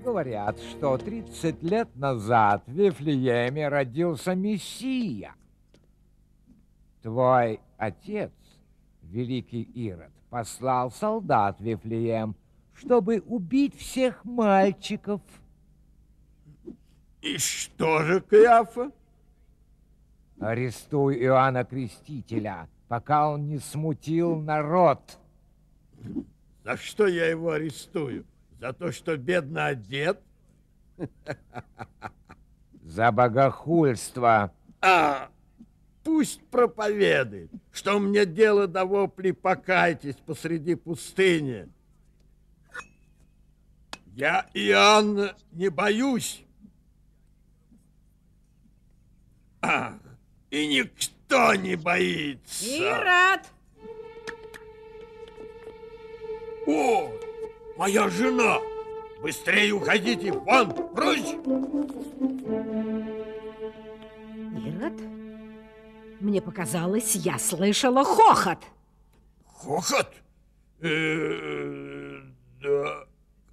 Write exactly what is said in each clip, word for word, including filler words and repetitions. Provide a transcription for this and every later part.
Говорят, что тридцать лет назад в Вифлееме родился Мессия. Твой отец, великий Ирод, послал солдат в Вифлеем, чтобы убить всех мальчиков. И что же, Каиафа? Арестуй Иоанна Крестителя, пока он не смутил народ. За что я его арестую? За то, что бедно одет? За богохульство. А, пусть проповедует, что мне дело до воплей «покайтесь» посреди пустыни. Я Иоанна не боюсь. Ах, и никто не боится. Ирод! О, моя жена! Быстрее уходите вон, прочь! Ирод? Мне показалось, я слышала хохот. Хохот? Э, да.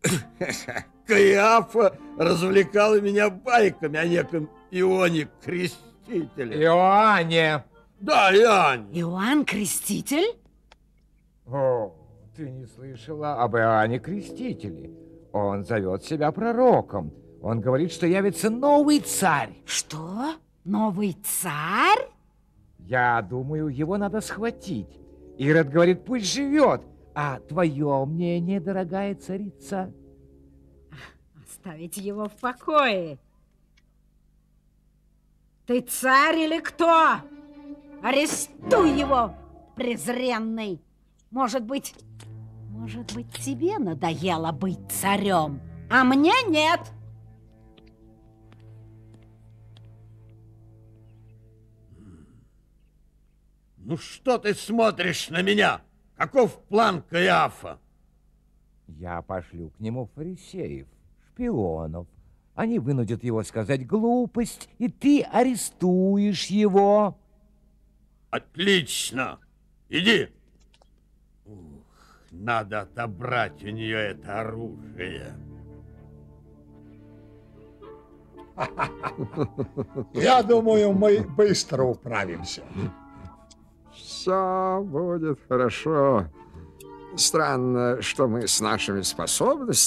Каиафа развлекала меня байками о неком Ионе Крестителе. Иоанне! Да, Иоанне. Иоанн Креститель? О, ты не слышала об Иоанне Крестителе? Он зовет себя пророком. Он говорит, что явится новый царь. Что? Новый царь? Я думаю, его надо схватить. Ирод говорит, пусть живет. А твое мнение, дорогая царица? Оставить его в покое. Ты царь или кто? Арестуй его, презренный. Может быть, может быть, тебе надоело быть царем, а мне нет. Ну что ты смотришь на меня? Каков план Каиафа? Я пошлю к нему фарисеев, шпионов. Они вынудят его сказать глупость, и ты арестуешь его. Отлично. Иди. Ух, надо отобрать у нее это оружие. Я думаю, мы быстро управимся. Все будет хорошо. Странно, что мы с нашими способностями